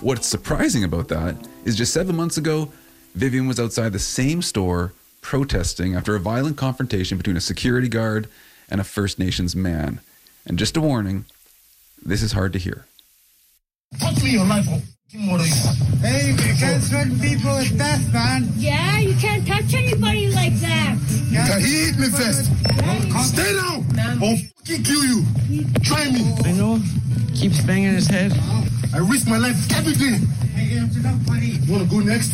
What's surprising about that is just 7 months ago, Vivian was outside the same store protesting after a violent confrontation between a security guard and a First Nations man. And just a warning, this is hard to hear. Touch me, your rifle. Hey, you can't threaten people with death, man. Yeah, you can't touch anybody like that. Yeah, he hit me first. Stay down, or fucking kill you. Try me. I know. Keeps banging his head. I risk my life every day. You want to go next?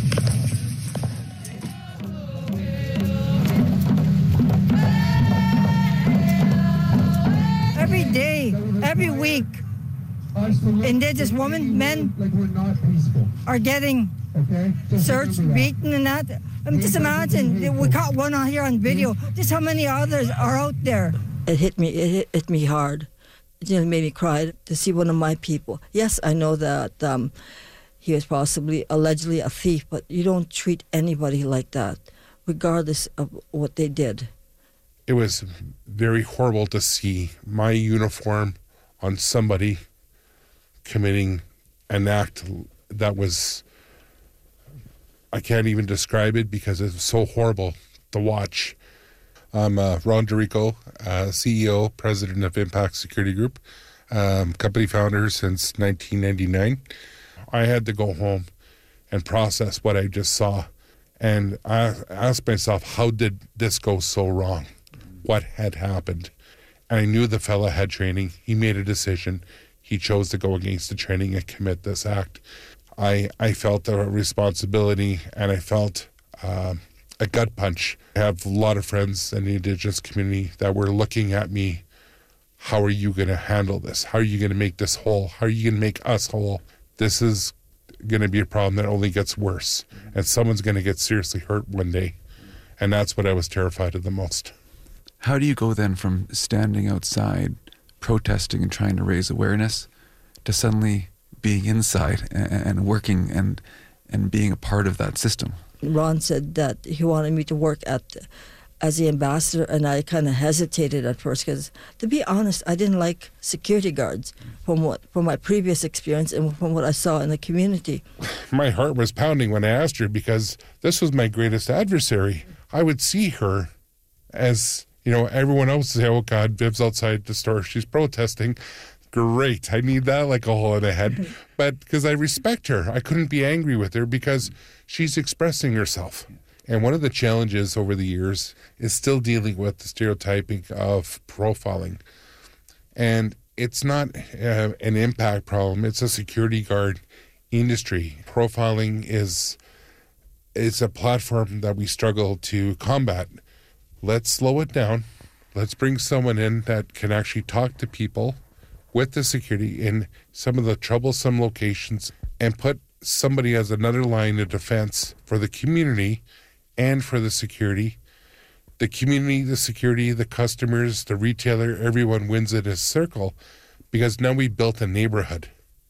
Every day, every week, Indigenous women, men are getting searched, beaten, and that. I mean, just imagine, we caught one on here on video. Just how many others are out there? It hit me. It hit me hard. It made me cry to see one of my people. Yes, I know that he was possibly, allegedly a thief, but you don't treat anybody like that, regardless of what they did. It was very horrible to see my uniform on somebody committing an act that was, I can't even describe it because it's so horrible to watch. I'm Ron DeRico, CEO, president of Impact Security Group, company founder since 1999. I had to go home and process what I just saw. And I asked myself, how did this go so wrong? What had happened? And I knew the fella had training. He made a decision. He chose to go against the training and commit this act. I felt a responsibility, and I felt a gut punch. I have a lot of friends in the Indigenous community that were looking at me. How are you going to handle this? How are you going to make this whole? How are you going to make us whole? This is going to be a problem that only gets worse, and someone's going to get seriously hurt one day. And that's what I was terrified of the most. How do you go then from standing outside, protesting and trying to raise awareness, to suddenly being inside and working and being a part of that system? Ron said that he wanted me to work as the ambassador, and I kind of hesitated at first because, to be honest, I didn't like security guards from my previous experience and from what I saw in the community. My heart was pounding when I asked her because this was my greatest adversary. I would see her as, everyone else say, oh God, Viv's outside the store, she's protesting. Great, I need that like a hole in the head. But because I respect her, I couldn't be angry with her because she's expressing herself. And one of the challenges over the years is still dealing with the stereotyping of profiling. And it's not an impact problem, it's a security guard industry. Profiling is a platform that we struggle to combat. Let's slow it down. Let's bring someone in that can actually talk to people with the security in some of the troublesome locations and put somebody as another line of defense for the community and for the security. The community, the security, the customers, the retailer, everyone wins in a circle because now we built a neighborhood.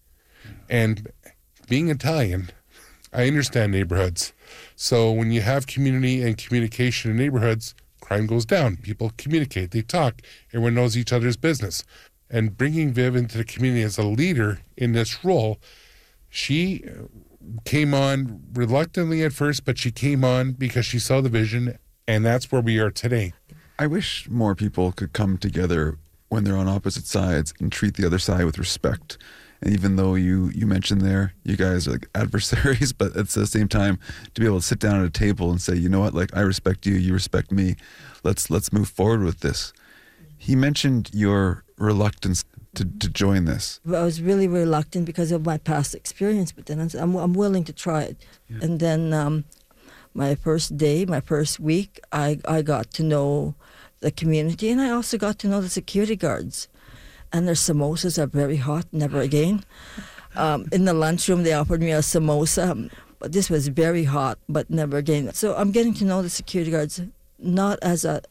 And being Italian, I understand neighborhoods. So when you have community and communication in neighborhoods, crime goes down. People communicate, they talk, everyone knows each other's business. And bringing Viv into the community as a leader in this role, she came on reluctantly at first, but she came on because she saw the vision, and that's where we are today. I wish more people could come together when they're on opposite sides and treat the other side with respect. And even though you mentioned there, you guys are like adversaries, but at the same time, to be able to sit down at a table and say, you know what, like I respect you, you respect me. Let's move forward with this. He mentioned your reluctance to join this. I was really reluctant because of my past experience, but then I'm willing to try it. Yeah. And then my first day, my first week, I got to know the community, and I also got to know the security guards. And their samosas are very hot, never again. In the lunchroom, they offered me a samosa, but this was very hot, but never again. So I'm getting to know the security guards not as a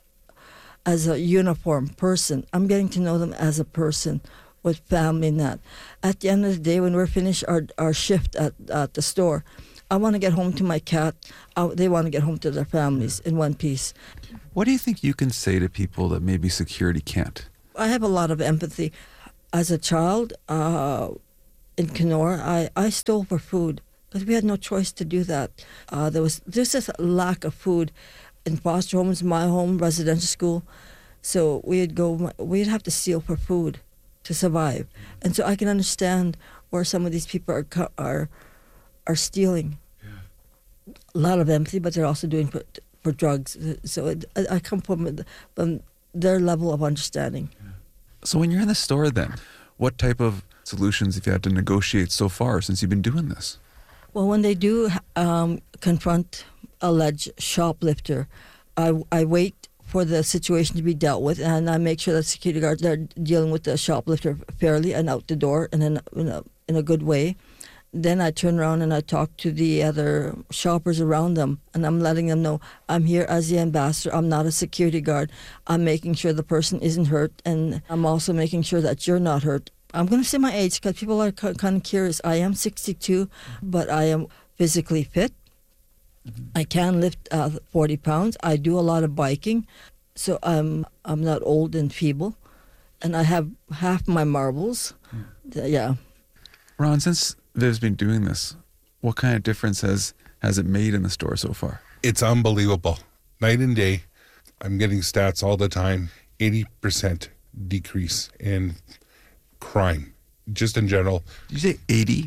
uniform person. I'm getting to know them as a person with family and that. At the end of the day, when we're finished our shift at the store, I want to get home to my cat. They want to get home to their families in one piece. What do you think you can say to people that maybe security can't? I have a lot of empathy. As a child, in Kenora, I stole for food because we had no choice to do that. There's just a lack of food in foster homes, my home, residential school. So we'd have to steal for food to survive. And so I can understand where some of these people are stealing. Yeah. A lot of empathy, but they're also doing for drugs. So I come from their level of understanding. Yeah. So when you're in the store then, what type of solutions have you had to negotiate so far since you've been doing this? Well, when they do confront alleged shoplifter, I wait for the situation to be dealt with, and I make sure that security guards are dealing with the shoplifter fairly and out the door and in a good way. Then I turn around and I talk to the other shoppers around them, and I'm letting them know I'm here as the ambassador. I'm not a security guard. I'm making sure the person isn't hurt, and I'm also making sure that you're not hurt. I'm going to say my age because people are kind of curious. I am 62, but I am physically fit. I can lift 40 pounds. I do a lot of biking, so I'm not old and feeble, and I have half my marbles. Yeah. Ron, since Viv's been doing this, what kind of difference has it made in the store so far? It's unbelievable. Night and day, I'm getting stats all the time. 80% decrease in crime, just in general. Did you say 80?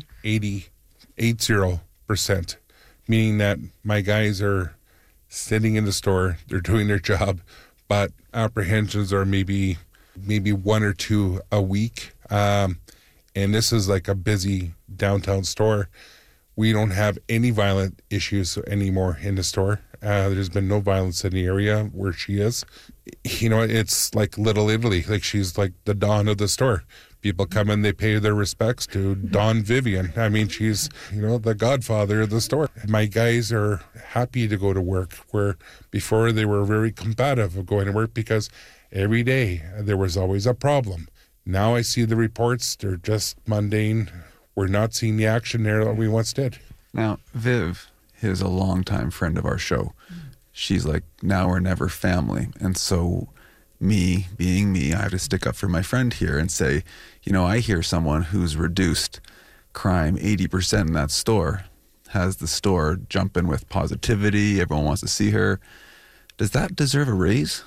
80%. Meaning that my guys are sitting in the store, they're doing their job, but apprehensions are maybe one or two a week. And this is like a busy downtown store. We don't have any violent issues anymore in the store. There's been no violence in the area where she is. You know, it's like Little Italy. Like, she's like the Dawn of the store. People come in, they pay their respects to Dawn Vivian. I mean, she's, the godfather of the store. My guys are happy to go to work, where before they were very combative of going to work because every day there was always a problem. Now I see the reports, they're just mundane. We're not seeing the action there that we once did. Now, Viv is a longtime friend of our show. She's like now or never family. And so me, being me, I have to stick up for my friend here and say, I hear someone who's reduced crime 80% in that store, has the store jumping with positivity, everyone wants to see her. Does that deserve a raise?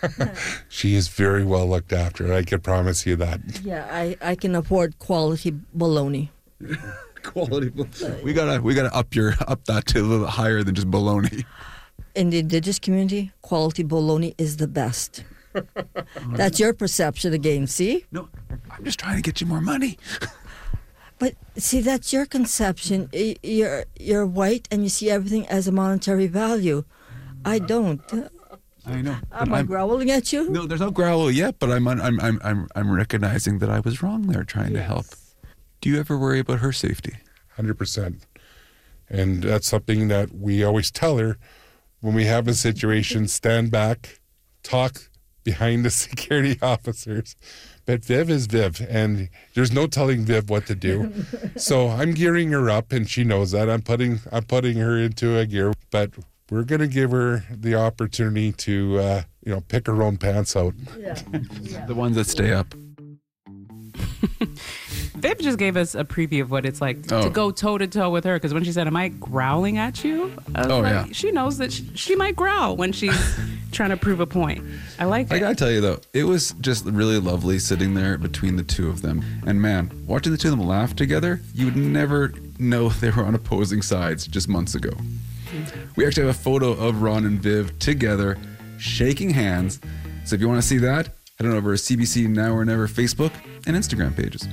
She is very well looked after. I can promise you that. Yeah, I can afford quality bologna. Quality bologna. We gotta up that to a little higher than just bologna. In the Indigenous community, quality bologna is the best. That's your perception again, see? No, I'm just trying to get you more money. But see, that's your conception. You're white and you see everything as a monetary value. I don't. I know. Am I growling at you? No, there's no growl yet, but I'm recognizing that I was wrong there, trying to help. Do you ever worry about her safety? 100%. And that's something that we always tell her when we have a situation. Stand back, talk behind the security officers. But Viv is Viv, and there's no telling Viv what to do. So I'm gearing her up, and she knows that. I'm putting her into a gear, but we're going to give her the opportunity to, pick her own pants out. Yeah. The ones that stay up. Viv just gave us a preview of what it's like to go toe-to-toe with her, because when she said, am I growling at you? Yeah. She knows that she might growl when she's trying to prove a point. I like it. I gotta tell you, though, it was just really lovely sitting there between the two of them. And man, watching the two of them laugh together, you would never know they were on opposing sides just months ago. We actually have a photo of Ron and Viv together, shaking hands. So if you want to see that, head on over to CBC Now or Never Facebook and Instagram pages.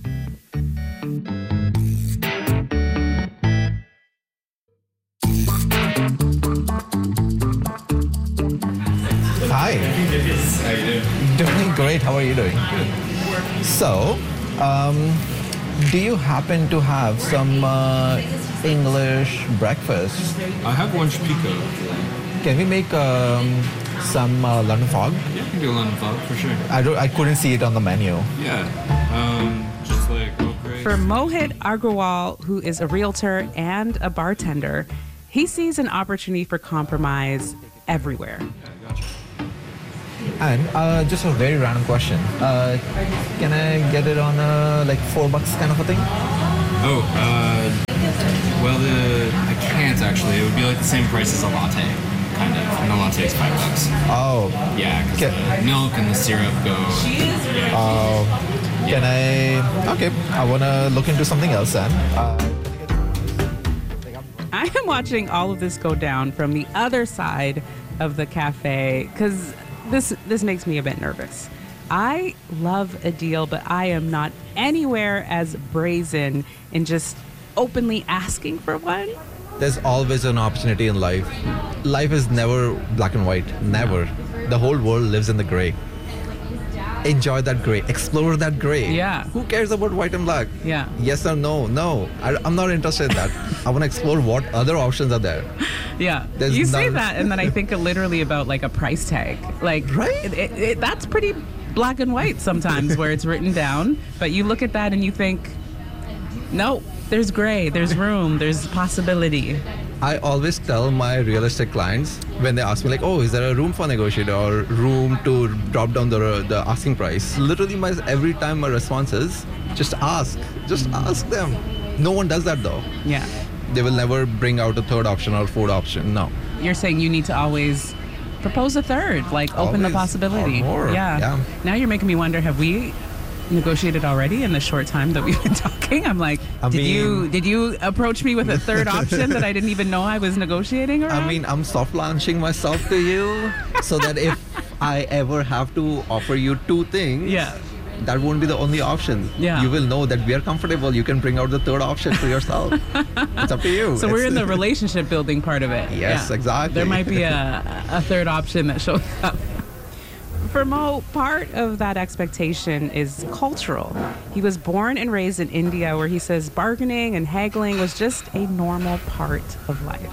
Hi. How you doing? Doing great. How are you doing? Good. So, do you happen to have some English breakfast? I have lunch pico. Can we make some London fog? Yeah, we can do London fog for sure. I couldn't see it on the menu. Yeah. Just like oak grapes. For Mohit Agrawal, who is a realtor and a bartender, he sees an opportunity for compromise everywhere. Yeah, gotcha. And just a very random question. Can I get it on like $4 kind of a thing? Oh, well, I can't actually. It would be like the same price as a latte, kind of. And a latte is $5. Oh. Yeah, because the milk and the syrup go. Can I? Okay, I wanna look into something else then. I am watching all of this go down from the other side of the cafe because this makes me a bit nervous. I love a deal, but I am not anywhere as brazen in just openly asking for one. There's always an opportunity in life. Life is never black and white. Never. The whole world lives in the gray. Enjoy that gray. Explore that gray. Yeah. Who cares about white and black? Yeah. Yes or no? No. I'm not interested in that. I want to explore what other options are there. Yeah. There's you say none. that, and then I think literally about like a price tag. Like, right? That's pretty black and white sometimes where it's written down. But you look at that and you think, no, there's gray, there's room, there's possibility. I always tell my real estate clients when they ask me like, oh, is there a room for negotiation or room to drop down the asking price? Literally every time my response is, just ask them. No one does that though. Yeah. They will never bring out a third option or fourth option. No. You're saying you need to always propose a third, like open the possibility. Or more. Yeah. Now you're making me wonder, have we negotiated already in the short time that we've been talking? I'm like, did you approach me with a third option that I didn't even know I was negotiating around? I mean, I'm soft launching myself to you so that if I ever have to offer you two things, that won't be the only option. Yeah. You will know that we are comfortable. You can bring out the third option to yourself. It's up to you. So we're in the relationship building part of it. Yes, exactly. There might be a third option that shows up. For Mo, part of that expectation is cultural. He was born and raised in India, where he says bargaining and haggling was just a normal part of life.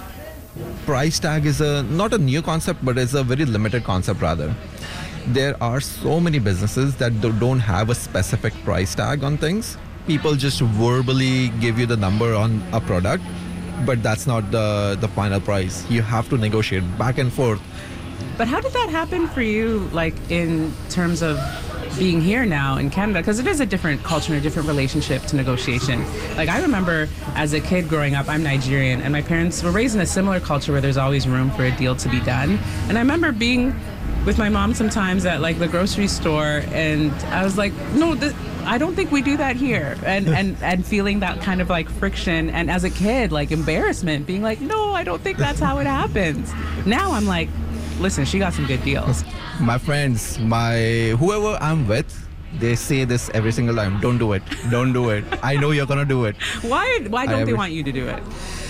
Price tag is not a new concept, but it's a very limited concept rather. There are so many businesses that don't have a specific price tag on things. People just verbally give you the number on a product, but that's not the final price. You have to negotiate back and forth. But how did that happen for you, like in terms of being here now in Canada? Because it is a different culture and a different relationship to negotiation. Like I remember as a kid growing up, I'm Nigerian, and my parents were raised in a similar culture where there's always room for a deal to be done. And I remember being with my mom sometimes at like the grocery store, and I was like, no, I don't think we do that here. And feeling that kind of like friction, and as a kid, like embarrassment, being like, no, I don't think that's how it happens. Now I'm like, listen, she got some good deals. My friends, whoever I'm with, they say this every single time. Don't do it. Don't do it. I know you're gonna do it. Why don't they want you to do it?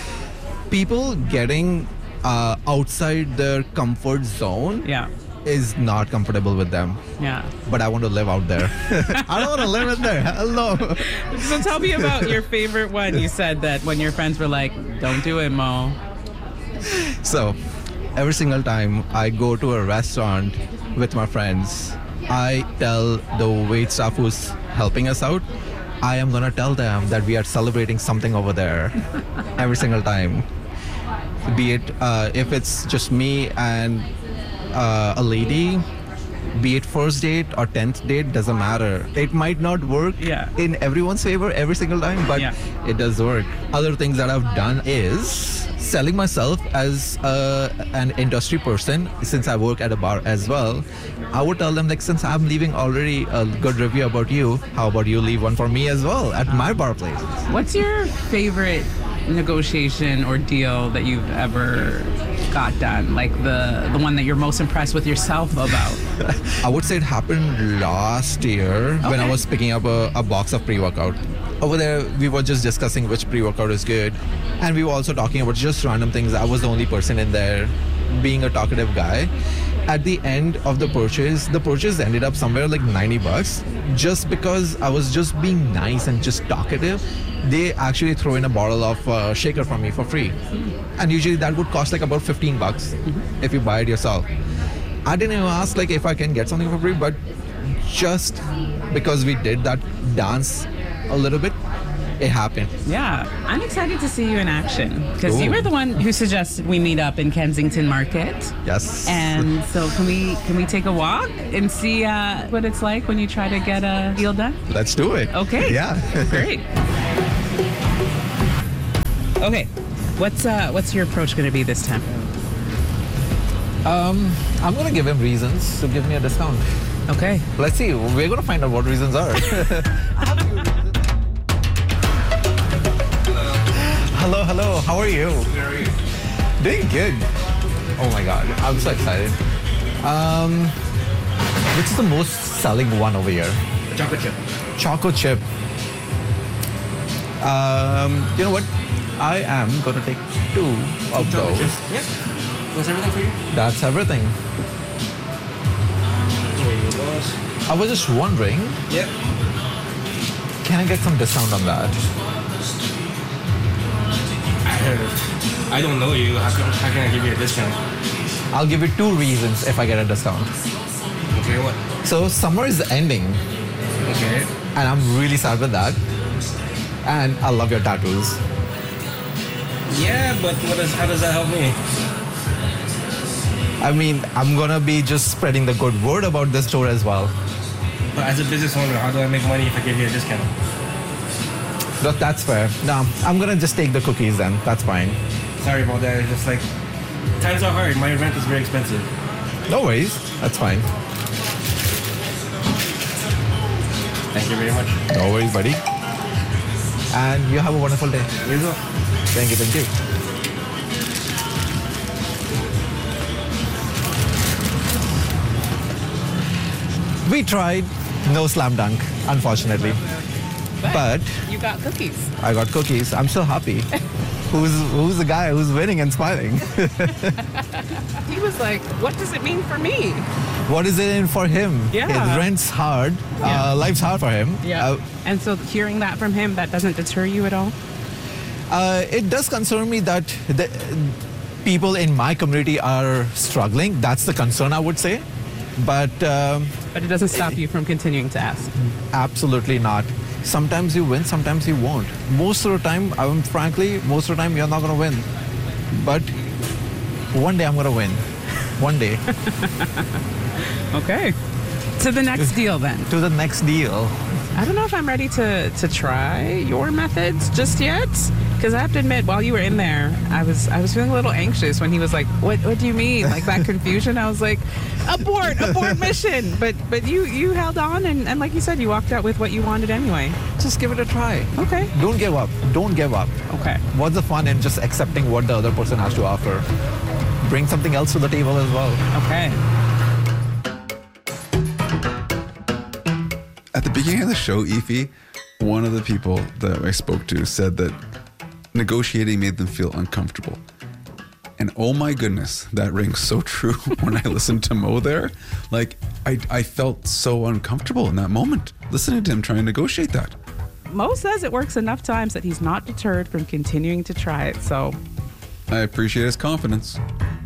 People getting outside their comfort zone is not comfortable with them. Yeah. But I want to live out there. I don't want to live in there. Hello. So tell me about your favorite one. You said that when your friends were like, don't do it, Mo. So every single time I go to a restaurant with my friends, I tell the waitstaff who's helping us out, I am gonna tell them that we are celebrating something over there every single time. Be it if it's just me and a lady, be it first date or 10th date, doesn't matter. It might not work in everyone's favor every single time, but it does work. Other things that I've done is selling myself as an industry person. Since I work at a bar as well, I would tell them, like, since I'm leaving already a good review about you, how about you leave one for me as well at my bar place? What's your favorite negotiation or deal that you've ever got done? Like the one that you're most impressed with yourself about? I would say it happened last year when I was picking up a box of pre-workout. Over there, we were just discussing which pre-workout is good. And we were also talking about just random things. I was the only person in there, being a talkative guy. At the end of the purchase ended up somewhere like $90. Just because I was just being nice and just talkative, they actually throw in a bottle of shaker for me for free. And usually that would cost like about $15 if you buy it yourself. I didn't even ask like if I can get something for free, but just because we did that dance a little bit, it happened. Yeah, I'm excited to see you in action because you were the one who suggested we meet up in Kensington Market. Yes. And so can we take a walk and see what it's like when you try to get a deal done? Let's do it. Okay. Yeah. Great. Okay, what's your approach going to be this time? I'm gonna give him reasons to give me a discount. Okay. Let's see. We're gonna find out what reasons are. Hello. How are you? How are you? Doing good. Oh my god, I'm so excited. Which is the most selling one over here? The chocolate chip. Choco chip. You know what? I am gonna take 2 of those. Yeah. Was everything for you? That's everything. I was just wondering, Yep. can I get some discount on that? I don't know you. How can I give you a discount? I'll give you 2 reasons if I get a discount. Okay, what? So summer is ending, Okay. and I'm really sad with that. And I love your tattoos. Yeah, but how does that help me? I mean, I'm gonna be just spreading the good word about this store as well. But as a business owner, how do I make money if I give you a discount? Look, that's fair. No, I'm gonna just take the cookies then. That's fine. Sorry about that. It's just like, times are hard. My rent is very expensive. No worries. That's fine. Thank you very much. No worries, buddy. And you have a wonderful day. You as well. Thank you. We tried. No slam dunk, unfortunately. But You got cookies. I got cookies. I'm so happy. Who's the guy who's winning and smiling? He was like, what does it mean for me? What is it in for him? Yeah. His rent's hard. Yeah. Life's hard for him. Yeah. And so hearing that from him, that doesn't deter you at all? It does concern me that the people in my community are struggling. That's the concern, I would say. But it doesn't stop you from continuing to ask. Absolutely not. Sometimes you win, sometimes you won't. Most of the time, frankly, most of the time you're not going to win. But one day I'm going to win. One day. Okay. To the next deal then. To the next deal. I don't know if I'm ready to try your methods just yet. Because I have to admit, while you were in there, I was feeling a little anxious when he was like, what do you mean? Like that confusion. I was like, abort mission. But you held on and like you said, you walked out with what you wanted anyway. Just give it a try. Okay. Don't give up. Okay. What's the fun in just accepting what the other person has to offer? Bring something else to the table as well. Okay. At the beginning of the show, Efi, one of the people that I spoke to said that negotiating made them feel uncomfortable. And oh my goodness, that rings so true when I listened to Mo there. Like, I felt so uncomfortable in that moment, listening to him try and negotiate that. Mo says it works enough times that he's not deterred from continuing to try it, so... I appreciate his confidence.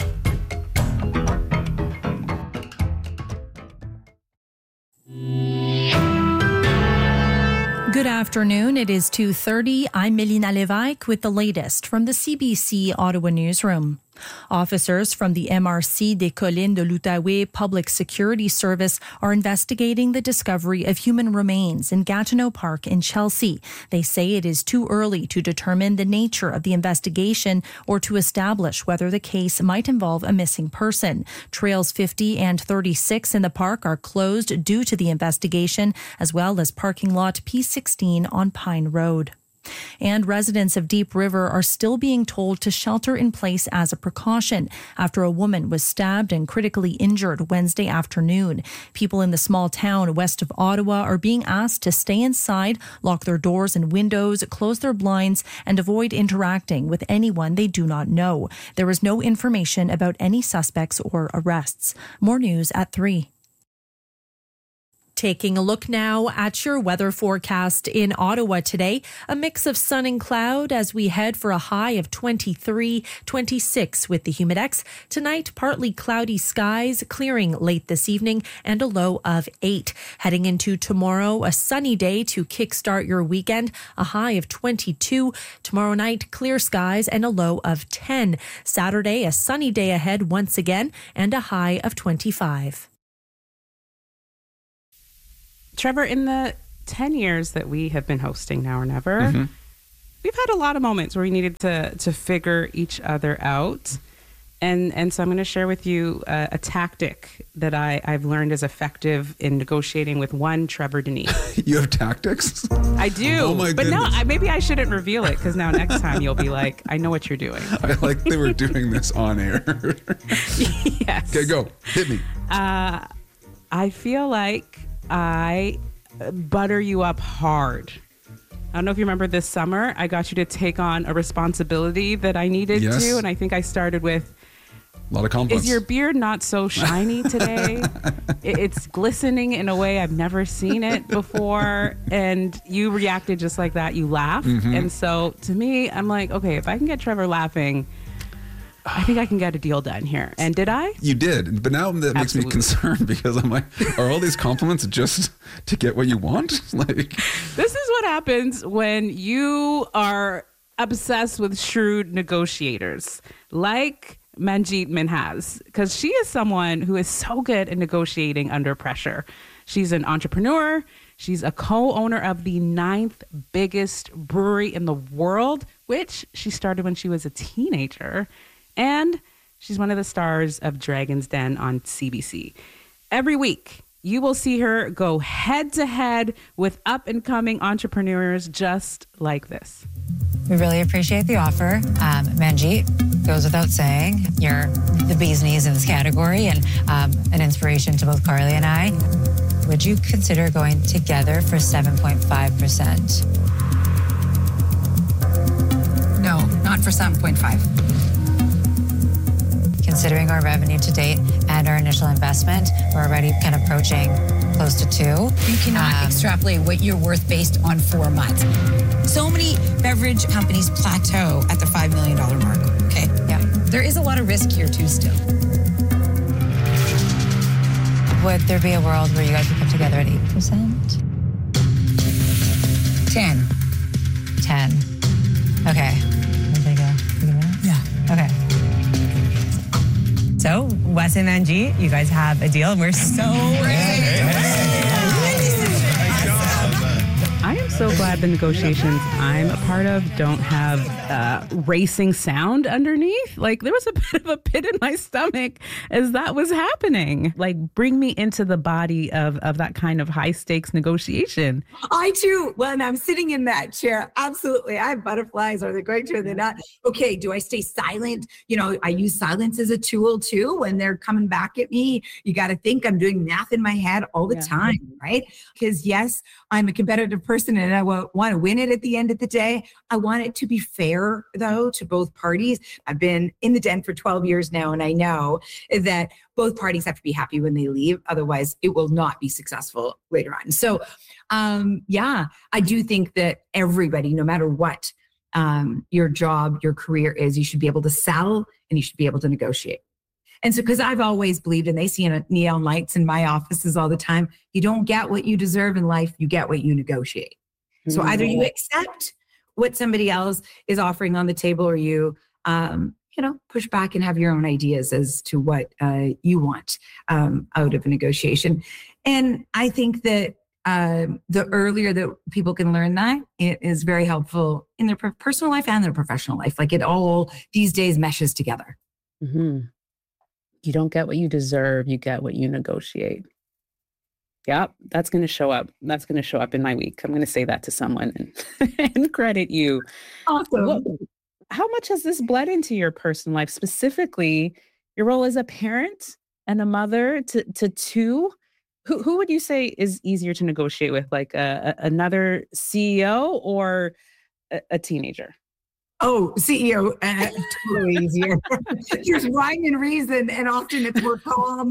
Good afternoon. It is 2:30. I'm Melina Lévesque with the latest from the CBC Ottawa Newsroom. Officers from the MRC des Collines de l'Outaouais Public Security Service are investigating the discovery of human remains in Gatineau Park in Chelsea. They say it is too early to determine the nature of the investigation or to establish whether the case might involve a missing person. Trails 50 and 36 in the park are closed due to the investigation, as well as parking lot P16 on Pine Road. And residents of Deep River are still being told to shelter in place as a precaution after a woman was stabbed and critically injured Wednesday afternoon. People in the small town west of Ottawa are being asked to stay inside, lock their doors and windows, close their blinds, and avoid interacting with anyone they do not know. There is no information about any suspects or arrests. More news at 3. Taking a look now at your weather forecast in Ottawa today. A mix of sun and cloud as we head for a high of 23, 26 with the Humidex. Tonight, partly cloudy skies, clearing late this evening, and a low of 8. Heading into tomorrow, a sunny day to kickstart your weekend, a high of 22. Tomorrow night, clear skies and a low of 10. Saturday, a sunny day ahead once again, and a high of 25. Trevor, in the 10 years that we have been hosting Now or Never, we've had a lot of moments where we needed to figure each other out. And so I'm going to share with you a tactic that I've learned is effective in negotiating with one Trevor Denise. You have tactics? I do. Oh my but goodness. no, maybe I shouldn't reveal it because now next time you'll be like, I know what you're doing. I like they were doing this on air. Yes. Okay, go. Hit me. I feel like I butter you up hard. I don't know if you remember this summer, I got you to take on a responsibility that I needed to. And I think I started with, a lot of compliments. is your beard not so shiny today? It's glistening in a way I've never seen it before. And you reacted just like that. You laughed. And so to me, I'm like, okay, if I can get Trevor laughing, I think I can get a deal done here. And did I? You did. But now that makes me concerned because I'm like, are all these compliments just to get what you want? Like, this is what happens when you are obsessed with shrewd negotiators like Manjeet Minhas, because she is someone who is so good at negotiating under pressure. She's an entrepreneur. She's a co-owner of the 9th biggest brewery in the world, which she started when she was a teenager. And she's one of the stars of Dragon's Den on CBC. Every week, you will see her go head to head with up-and-coming entrepreneurs just like this. We really appreciate the offer. Manjeet, goes without saying, you're the bee's knees in this category and an inspiration to both Carly and I. Would you consider going together for 7.5%? No, not for 7.5. Considering our revenue to date and our initial investment, we're already kind of approaching close to 2. You cannot extrapolate what you're worth based on 4 months. So many beverage companies plateau at the $5 million mark, okay? Yeah. There is a lot of risk here too still. Would there be a world where you guys would come together at 8%? 10. 10. Okay. Everybody go. Take a minute? Yeah. Okay. So, Wes and Manjeet, you guys have a deal, and we're so I am so glad the negotiations I'm a part of don't have racing sound underneath. Like, there was a bit of a pit in my stomach as that was happening. Like, bring me into the body of that kind of high stakes negotiation. I too, when I'm sitting in that chair, absolutely. I have butterflies. Are they going to? Are they not? Okay, do I stay silent? You know, I use silence as a tool too. When they're coming back at me, you got to think I'm doing math in my head all the time, right? Because yes, I'm a competitive person and I want to win it at the end of the day. I want it to be fair, though, to both parties. I've been in the den for 12 years now, and I know that both parties have to be happy when they leave. Otherwise, it will not be successful later on. So, I do think that everybody, no matter what your job, your career is, you should be able to sell and you should be able to negotiate. And so, because I've always believed, and they see neon lights in my offices all the time, you don't get what you deserve in life, you get what you negotiate. So either you accept what somebody else is offering on the table, or you, push back and have your own ideas as to what you want out of a negotiation. And I think that the earlier that people can learn that, it is very helpful in their personal life and their professional life. Like, it all these days meshes together. Mm-hmm. You don't get what you deserve. You get what you negotiate. Yep, that's going to show up. That's going to show up in my week. I'm going to say that to someone and credit you. Awesome. How much has this bled into your personal life, specifically your role as a parent and a mother to 2? Who would you say is easier to negotiate with, like another CEO or a teenager? Oh, CEO, totally easier. There's rhyme and reason, and often it's more calm.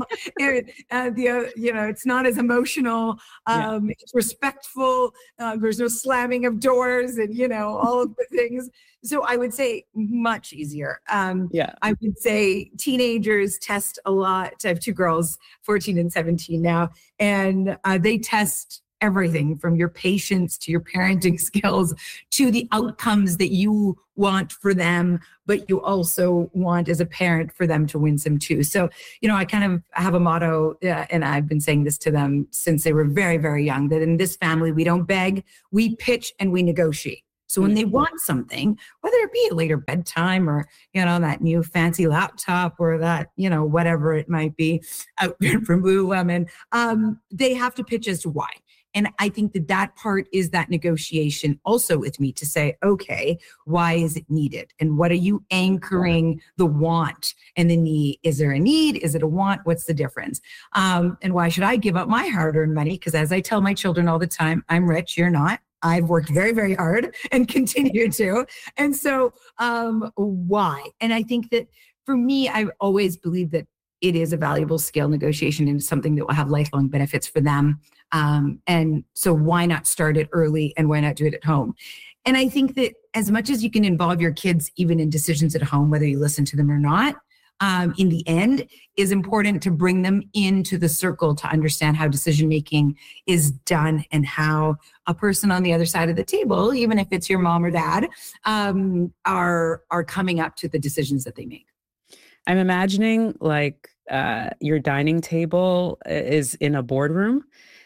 It's not as emotional. It's respectful. There's no slamming of doors, and all of the things. So I would say much easier. I would say teenagers test a lot. I have 2 girls, 14 and 17 now, and they test everything from your patience to your parenting skills to the outcomes that you want for them, but you also want as a parent for them to win some too. So, I kind of have a motto, and I've been saying this to them since they were very, very young, that in this family, we don't beg, we pitch and we negotiate. So when they want something, whether it be a later bedtime or, that new fancy laptop or that, whatever it might be out there from Lululemon, they have to pitch as to why. And I think that part is that negotiation also with me to say, okay, why is it needed? And what are you anchoring the want and the need? Is there a need? Is it a want? What's the difference? And why should I give up my hard-earned money? Because as I tell my children all the time, I'm rich, you're not. I've worked very, very hard and continue to. And so why? And I think that for me, I've always believed that it is a valuable skill, negotiation, and something that will have lifelong benefits for them. And so why not start it early and why not do it at home? And I think that as much as you can involve your kids, even in decisions at home, whether you listen to them or not, in the end, is important to bring them into the circle to understand how decision-making is done and how a person on the other side of the table, even if it's your mom or dad, are coming up to the decisions that they make. I'm imagining like your dining table is in a boardroom.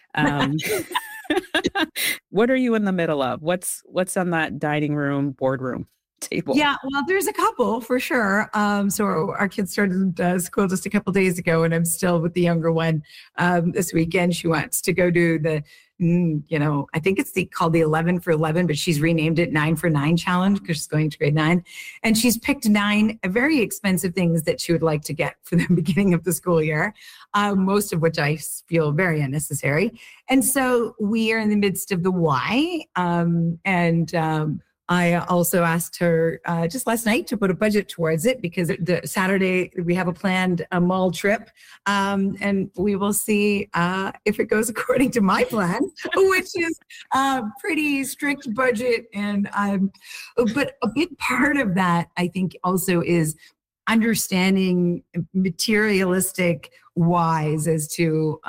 What are you in the middle of? What's on that dining room boardroom table? Yeah, well, there's a couple for sure. So our kids started school just a couple days ago, and I'm still with the younger one this weekend. She wants to go do the, I think it's called the 11 for 11, but she's renamed it 9 for 9 challenge because she's going to grade 9. And she's picked 9 very expensive things that she would like to get for the beginning of the school year, most of which I feel very unnecessary. And so we are in the midst of the why. I also asked her just last night to put a budget towards it because the Saturday we have a planned mall trip, and we will see if it goes according to my plan, which is a pretty strict budget. And but a big part of that, I think, also is understanding materialistic whys as to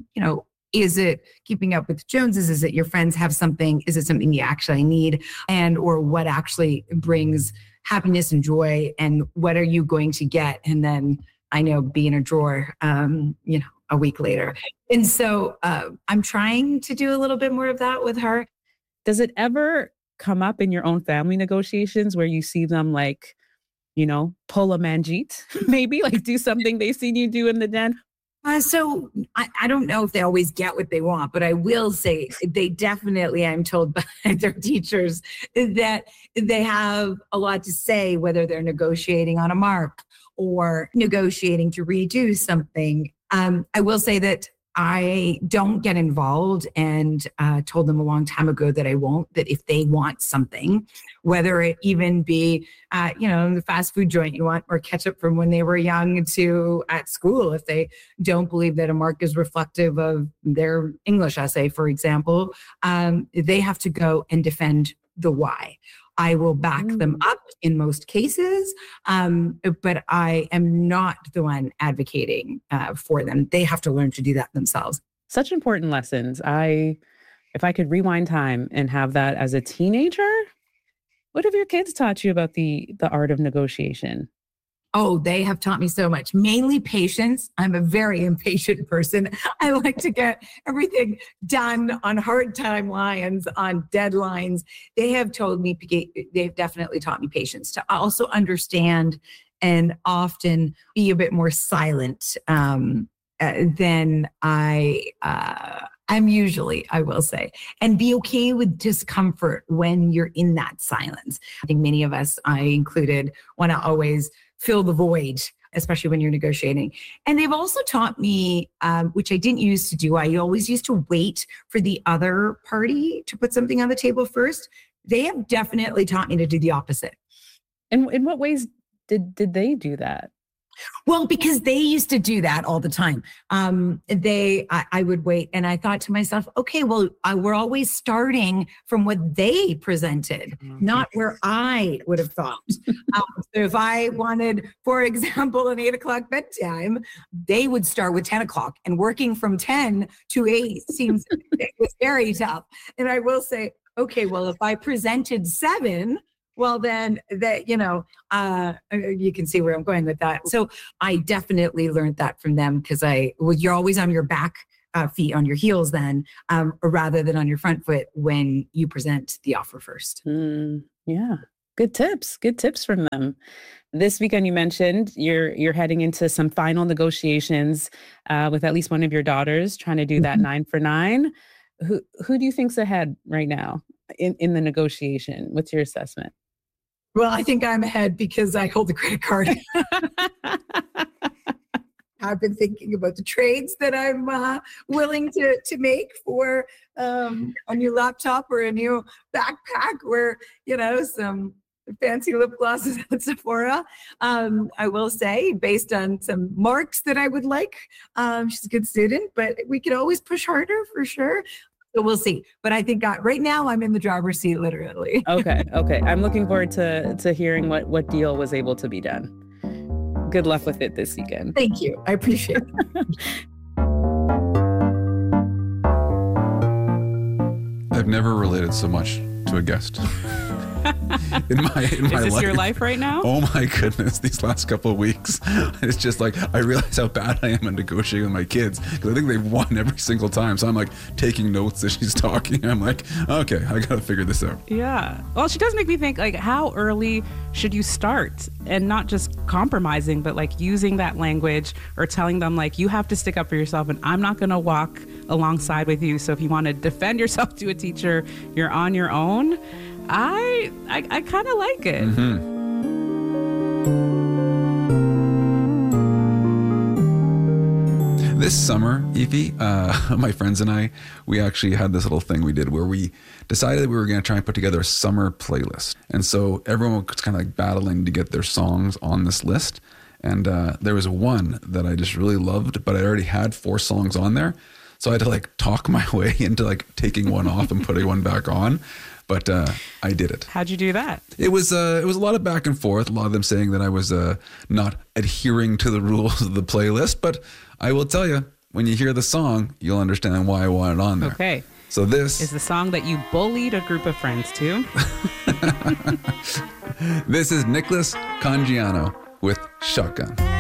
is it keeping up with Joneses? Is it your friends have something? Is it something you actually need? And or what actually brings happiness and joy? And what are you going to get? And then be in a drawer, a week later. And so I'm trying to do a little bit more of that with her. Does it ever come up in your own family negotiations where you see them pull a Manjeet, maybe like do something they've seen you do in the den? So I don't know if they always get what they want, but I will say they definitely, I'm told by their teachers, that they have a lot to say, whether they're negotiating on a mark or negotiating to redo something. I will say that I don't get involved and told them a long time ago that I won't, that if they want something, whether it even be, the fast food joint you want or ketchup from when they were young to at school, if they don't believe that a mark is reflective of their English essay, for example, they have to go and defend the why. I will back them up in most cases, but I am not the one advocating for them. They have to learn to do that themselves. Such important lessons. If I could rewind time and have that as a teenager, what have your kids taught you about the art of negotiation? Oh, they have taught me so much, mainly patience. I'm a very impatient person. I like to get everything done on hard timelines, on deadlines. They have definitely taught me patience to also understand and often be a bit more silent than I'm usually, I will say, and be okay with discomfort when you're in that silence. I think many of us, I included, want to always fill the void, especially when you're negotiating. And they've also taught me, which I didn't used to do, I always used to wait for the other party to put something on the table first. They have definitely taught me to do the opposite. And in what ways did they do that? Well, because they used to do that all the time. I would wait, and I thought to myself, okay, well, we're always starting from what they presented, not where I would have thought. So if I wanted, for example, an 8 o'clock bedtime, they would start with 10 o'clock, and working from 10 to 8 seems it was very tough. And I will say, okay, well, if I presented 7. Well, then that, you can see where I'm going with that. So I definitely learned that from them because you're always on your back feet on your heels then, rather than on your front foot when you present the offer first. Yeah. Good tips from them. This weekend, you mentioned you're heading into some final negotiations with at least one of your daughters, trying to do that 9 for 9. Who do you think's ahead right now in the negotiation? What's your assessment? Well, I think I'm ahead because I hold the credit card. I've been thinking about the trades that I'm willing to make for a new laptop or a new backpack or, some fancy lip glosses at Sephora. I will say, based on some marks that I would like, she's a good student, but we could always push harder for sure. So we'll see. But I think right now I'm in the driver's seat, literally. Okay. I'm looking forward to hearing what deal was able to be done. Good luck with it this weekend. Thank you. I appreciate it. I've never related so much to a guest. in my Is this life. Your life right now? Oh my goodness, these last couple of weeks. It's just like, I realize how bad I am at negotiating with my kids because I think they've won every single time. So I'm like taking notes as she's talking. I'm like, okay, I got to figure this out. Yeah. Well, she does make me think, like, how early should you start? And not just compromising, but like using that language or telling them, like, you have to stick up for yourself and I'm not going to walk alongside with you. So if you want to defend yourself to a teacher, you're on your own. I kind of like it. This summer, Evie, my friends and I, we actually had this little thing we did where we decided we were going to try and put together a summer playlist. And so everyone was kind of like battling to get their songs on this list. And there was one that I just really loved, but I already had 4 songs on there. So I had to like talk my way into like taking one off and putting one back on. But I did it. How'd you do that? It was a lot of back and forth. A lot of them saying that I was not adhering to the rules of the playlist. But I will tell you, when you hear the song, you'll understand why I want it on there. Okay. So this is the song that you bullied a group of friends to. This is Nicholas Cangiano with Shotgun.